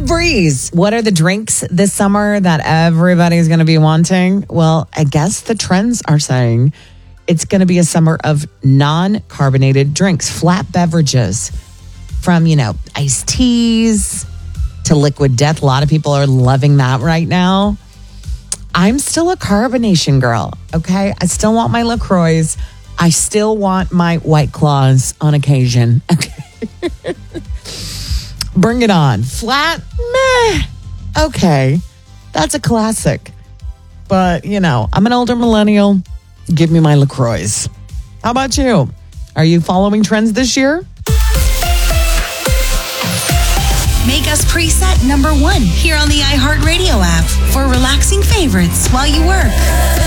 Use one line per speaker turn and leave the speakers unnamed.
Breeze. What are the drinks this summer that everybody's going to be wanting? Well, I guess the trends are saying it's going to be a summer of non-carbonated drinks, flat beverages from, iced teas to liquid death. A lot of people are loving that right now. I'm still a carbonation girl, okay? I still want my LaCroix. I still want my White Claws on occasion, okay? Bring it on. Flat, meh. Okay, that's a classic. But, I'm an older millennial. Give me my LaCroix. How about you? Are you following trends this year?
Make us preset number 1 here on the iHeartRadio app for relaxing favorites while you work.